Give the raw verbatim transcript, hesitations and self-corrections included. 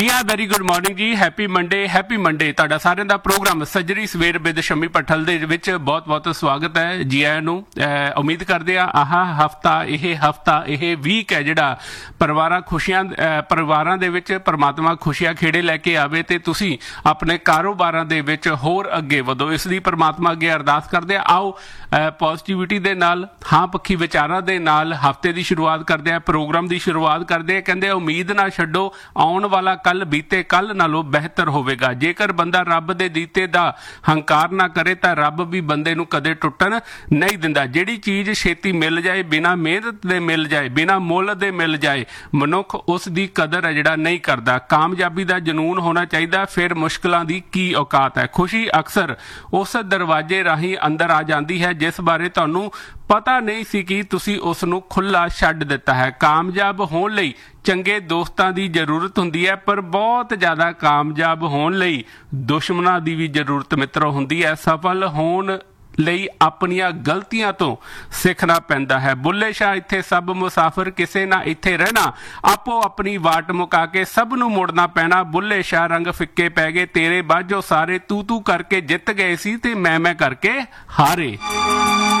Very good morning ਜੀ। Happy Monday happy Monday ਤੁਹਾਡਾ ਸਾਰਿਆਂ ਦਾ ਪ੍ਰੋਗਰਾਮ ਸੱਜਰੀ ਸਵੇਰ ਵਿਦ ਸ਼ਮੀ ਪੱਠਲ ਦੇ ਵਿੱਚ ਬਹੁਤ ਬਹੁਤ ਸਵਾਗਤ ਹੈ ਜੀ ਆਇਆਂ ਨੂੰ। ਉਮੀਦ ਕਰਦੇ ਆ ਆਹ ਹਫਤਾ ਇਹ ਹਫਤਾ ਇਹ ਵੀਕ ਹੈ ਜਿਹੜਾ ਪਰਿਵਾਰਾਂ ਖੁਸ਼ੀਆਂ ਪਰਿਵਾਰਾਂ ਦੇ ਵਿੱਚ ਪਰਮਾਤਮਾ ਖੁਸ਼ੀਆਂ ਖੇੜੇ ਲੈ ਕੇ ਆਵੇ ਤੇ ਤੁਸੀਂ ਆਪਣੇ ਕਾਰੋਬਾਰਾਂ ਦੇ ਵਿੱਚ ਹੋਰ ਅੱਗੇ ਵਧੋ, ਇਸ ਲਈ ਪਰਮਾਤਮਾ ਅੱਗੇ ਅਰਦਾਸ ਕਰਦੇ ਆ। ਆਓ ਪੋਜ਼ਿਟਿਵਿਟੀ ਦੇ ਨਾਲ ਹਾਂ ਪੱਖੀ ਵਿਚਾਰਾਂ ਦੇ ਨਾਲ ਹਫਤੇ ਦੀ ਸ਼ੁਰੂਆਤ ਕਰਦੇ ਆ, ਪ੍ਰੋਗਰਾਮ ਦੀ ਸ਼ੁਰੂਆਤ ਕਰਦੇ ਆ। ਕਹਿੰਦੇ ਉਮੀਦ ਨਾ ਛੱਡੋ, ਆਉਣ ਵਾਲਾ ਕੱਲ ਬੀਤੇ ਕੱਲ ਨਾਲੋਂ ਬਿਹਤਰ ਹੋਵੇਗਾ। ਜੇਕਰ ਬੰਦਾ ਰੱਬ ਦੇ ਦਿੱਤੇ ਦਾ ਹੰਕਾਰ ਨਾ ਕਰੇ ਤਾਂ ਰੱਬ ਵੀ ਬੰਦੇ ਨੂੰ ਕਦੇ ਟੁੱਟਣ ਨਹੀਂ ਦਿੰਦਾ। ਜਿਹੜੀ ਚੀਜ਼ ਛੇਤੀ ਮਿਲ ਜਾਏ, ਬਿਨਾਂ ਮਿਹਨਤ ਦੇ ਮਿਲ ਜਾਏ, ਬਿਨਾਂ ਮੁੱਲ ਦੇ ਮਿਲ ਜਾਏ, ਮਨੁੱਖ ਉਸ ਦੀ ਕਦਰ ਹੈ ਜਿਹੜਾ ਨਹੀਂ ਕਰਦਾ। ਕਾਮਯਾਬੀ ਦਾ ਜਨੂੰਨ ਹੋਣਾ ਚਾਹੀਦਾ, ਫਿਰ ਮੁਸ਼ਕਿਲਾਂ ਦੀ ਕੀ ਔਕਾਤ ਹੈ। ਖੁਸ਼ੀ ਅਕਸਰ ਉਸ ਦਰਵਾਜ਼ੇ ਰਾਹੀਂ ਅੰਦਰ ਆ ਜਾਂਦੀ ਹੈ ਜਿਸ ਬਾਰੇ ਤੁਹਾਨੂੰ ਪਤਾ ਨਹੀਂ ਸੀ ਕਿ ਤੁਸੀਂ ਉਸ ਨੂੰ ਖੁੱਲ੍ਹਾ ਛੱਡ ਦਿੱਤਾ ਹੈ। ਕਾਮਯਾਬ ਹੋਣ ਲਈ ਚੰਗੇ ਦੋਸਤਾਂ ਦੀ ਜ਼ਰੂਰਤ ਹੁੰਦੀ ਹੈ, ਪਰ ਬਹੁਤ ਜ਼ਿਆਦਾ ਕਾਮਯਾਬ ਹੋਣ ਲਈ ਦੁਸ਼ਮਣਾਂ ਦੀ ਵੀ ਜ਼ਰੂਰਤ ਮਿੱਤਰੋ ਹੁੰਦੀ ਹੈ। ਸਫਲ ਹੋਣ ਲਈ ਆਪਣੀਆਂ ਗਲਤੀਆਂ ਤੋਂ ਸਿੱਖਣਾ ਪੈਂਦਾ ਹੈ। ਬੁੱਲੇ ਸ਼ਾਹ ਇੱਥੇ ਸਭ ਮੁਸਾਫਰ, ਕਿਸੇ ਨਾ ਇੱਥੇ ਰਹਿਣਾ, ਆਪੋ ਆਪਣੀ ਵਾਟ ਮੁਕਾ ਕੇ ਸਭ ਨੂੰ ਮੁੜਨਾ ਪੈਣਾ। ਬੁੱਲੇ ਸ਼ਾਹ ਰੰਗ ਫਿੱਕੇ ਪੈ ਗਏ ਤੇਰੇ ਬਾਝੋਂ ਸਾਰੇ, ਤੂੰ ਤੂੰ ਕਰਕੇ ਜਿੱਤ ਗਏ ਸੀ ਤੇ ਮੈਂ ਮੈਂ ਕਰਕੇ ਹਾਰੇ।